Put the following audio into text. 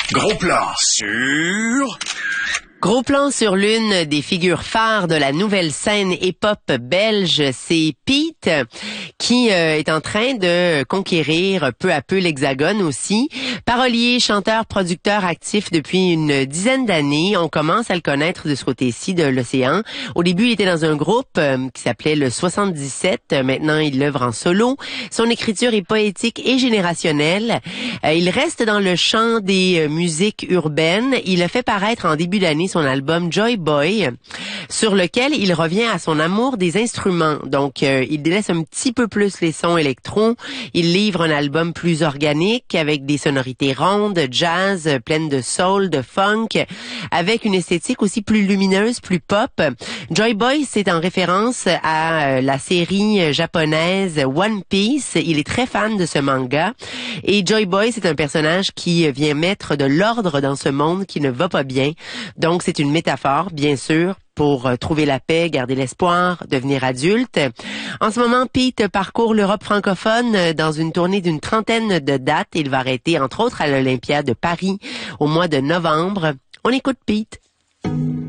Gros plan sur... Gros plan sur l'une des figures phares de la nouvelle scène hip-hop belge, c'est Pete, qui est en train de conquérir peu à peu l'Hexagone aussi. Parolier, chanteur, producteur actif depuis une dizaine d'années, on commence à le connaître de ce côté-ci de l'océan. Au début, il était dans un groupe qui s'appelait le 77. Maintenant, il l'œuvre en solo. Son écriture est poétique et générationnelle. Il reste dans le champ des musiques urbaines. Il a fait paraître en début d'année son album Joy Boy, sur lequel il revient à son amour des instruments. Donc, il délaisse un petit peu plus les sons électro. Il livre un album plus organique, avec des sonorités rondes, jazz, pleines de soul, de funk, avec une esthétique aussi plus lumineuse, plus pop. Joy Boy, c'est en référence à la série japonaise One Piece. Il est très fan de ce manga. Et Joy Boy, c'est un personnage qui vient mettre de l'ordre dans ce monde qui ne va pas bien. Donc, c'est une métaphore, bien sûr, pour trouver la paix, garder l'espoir, devenir adulte. En ce moment, Pete parcourt l'Europe francophone dans une tournée d'une trentaine de dates. Il va arrêter, entre autres, à l'Olympia de Paris au mois de novembre. On écoute Pete.